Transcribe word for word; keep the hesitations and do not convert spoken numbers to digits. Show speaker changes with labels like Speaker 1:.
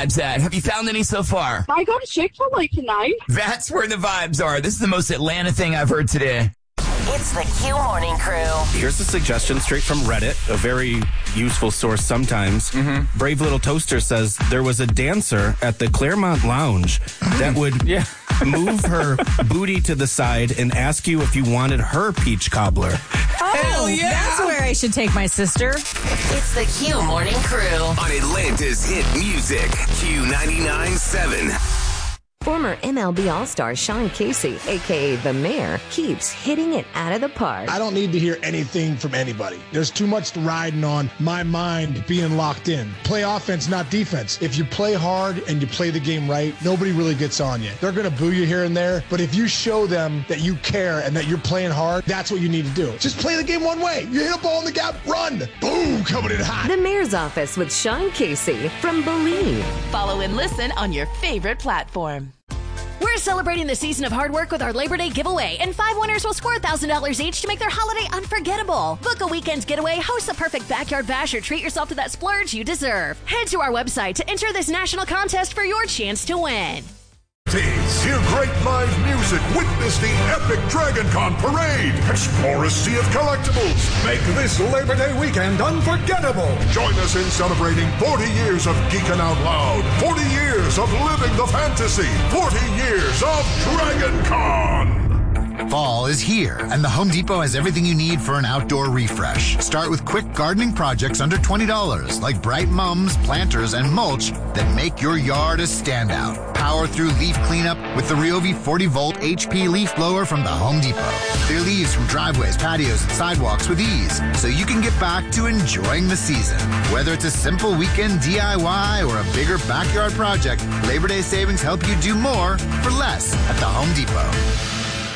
Speaker 1: vibes at? Have you found any so far?
Speaker 2: I go to Chick-fil-A tonight.
Speaker 1: That's where the vibes are. This is the most Atlanta thing I've heard today.
Speaker 3: It's the Q Morning Crew.
Speaker 4: Here's a suggestion straight from Reddit, a very useful source sometimes. Mm-hmm. Brave Little Toaster says there was a dancer at the Claremont Lounge that would yeah. move her booty to the side and ask you if you wanted her peach cobbler.
Speaker 5: Oh,
Speaker 1: Hell yeah!
Speaker 5: That's where I should take my sister.
Speaker 3: It's the Q Morning Crew.
Speaker 6: On Atlanta's hit music, Q ninety-nine point seven.
Speaker 7: Former M L B All-Star Sean Casey, a k a. The Mayor, keeps hitting it out of the park.
Speaker 8: I don't need to hear anything from anybody. There's too much riding on my mind being locked in. Play offense, not defense. If you play hard and you play the game right, nobody really gets on you. They're going to boo you here and there, but if you show them that you care and that you're playing hard, that's what you need to do. Just play the game one way. You hit a ball in the gap, run. Boom, coming in hot.
Speaker 7: The Mayor's Office with Sean Casey from Believe.
Speaker 9: Follow and listen on your favorite platform.
Speaker 10: We're celebrating the season of hard work with our Labor Day giveaway, and five winners will score one thousand dollars each to make their holiday unforgettable. Book a weekend getaway, host the perfect backyard bash, or treat yourself to that splurge you deserve. Head to our website to enter this national contest for your chance to win.
Speaker 11: Hear great live music, witness the epic Dragon Con parade, explore a sea of collectibles. Make this Labor Day weekend unforgettable. Join us in celebrating forty years of Geekin' Out Loud, forty years of living the fantasy, forty years of Dragon Con.
Speaker 12: Fall is here, and the Home Depot has everything you need for an outdoor refresh. Start with quick gardening projects under twenty dollars, like bright mums, planters, and mulch that make your yard a standout. Power through leaf cleanup with the Ryobi forty volt H P leaf blower from the Home Depot. Clear leaves from driveways, patios, and sidewalks with ease, so you can get back to enjoying the season. Whether it's a simple weekend D I Y or a bigger backyard project, Labor Day savings help you do more for less at the Home Depot.